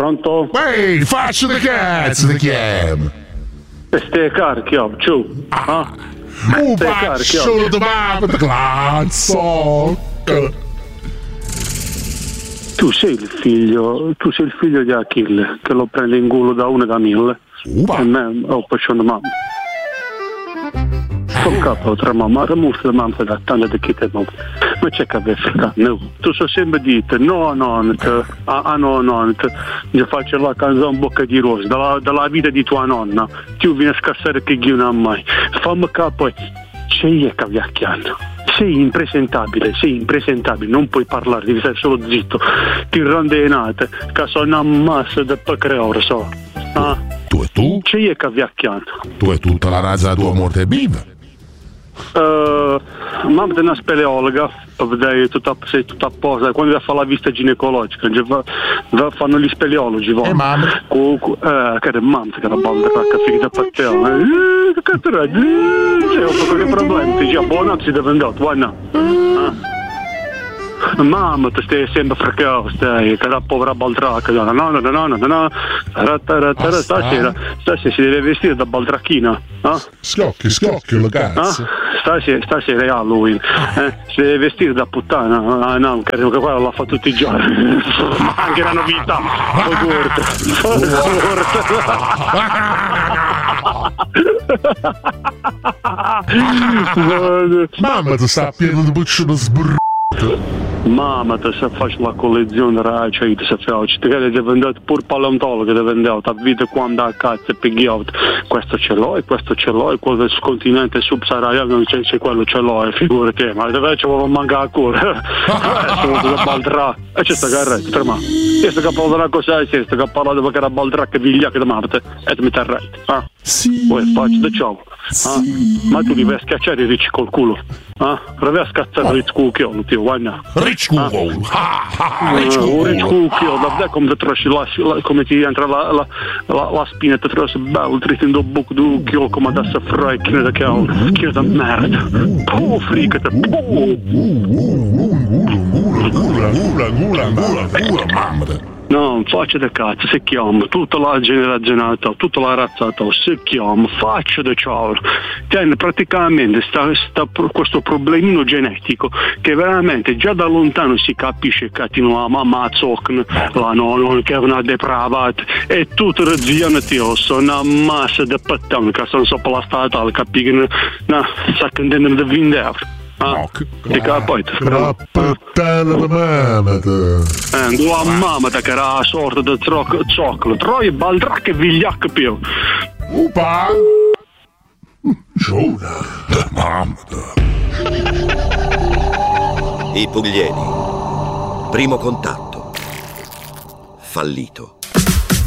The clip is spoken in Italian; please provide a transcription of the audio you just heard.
Pronto? Ehi, faccio da cazzo ti chiamo. Ste carchio, ciao. Faccio da mamma da cazzo. Tu sei il figlio di Achille, che lo prende in culo da 1 da 1000. E me, poi c'ho una mamma. Sono capo tra mamma, ramusso da mamma da tanta di chi te non. Ma c'è che avere no. Tu so sempre dite, no, gli faccio la canzone Bocca di Rosa, dalla vita di tua nonna. Tu vieni a scassare che io non mai. Fammi capo, c'è io che viacchiando. Sei impresentabile, non puoi parlare, devi stare solo zitto. Ti randinate, che sono una massa di pecreore, so. Tu e tu? C'è io che viacchiando. Tu e tutta la razza tua morte viva. Mamma è una speleologa per vedere sei tutta a posto quando va a fare la visita ginecologica fanno gli speleologi e mamma che è mamma che è una banda che figa da patteo che cazzo è c'è un problema ti dice buona si deve andare guarda mamma ti stai sempre fraccato stai che la povera baldracca no stasera si deve vestire da baldracchina scocchi ragazzi stasera è Halloween si deve vestire da puttana no credo che quello la fa tutti i giorni anche la novità mamma ti sta pieno di buccione sburrata. Mamma ti sa fare la collezione racia ti sa fare ti deve andare pur paleontologo deve andare a vita quando a cazzo pigliato questo ce l'ho e quello del continente subsahariano c'è quello ce l'ho e figurati ma deve ci vuole mancare a cura sono da baldra e c'è sta carretta tra me questo che parla una cosa è questo che parla perché era baldra che viglia che da Marte e mi terretta sì poi faccio da ciao sì. ma tu li vai a schiacciare i ricci col culo provi a scazzare il ricci cucchiolo tio guarda ricci cucchiolo ricci cucchiolo da vedere come ti trasci come ti entra la spina ti trasci bello dritto in do buco d'ucchio come da saffrai che da merda fricate mamma no, faccia da cazzo, si chiama, tutta la generazionata, tutta la razzata, si chiama, faccia da ciao. Tiene praticamente questo problemino genetico che veramente già da lontano si capisce che ti la mamma zoccne, la nonna che è una depravata e tutte le zione tio sono una massa di pattoni che sono sopra la statale, capiscono, sa che intendono di vendere. Ti capo la puttana da mamma tua mamma che era la sorta di zoccolo troia baldra che vigliacca più Giona da mamma I Pugliesi primo contatto fallito.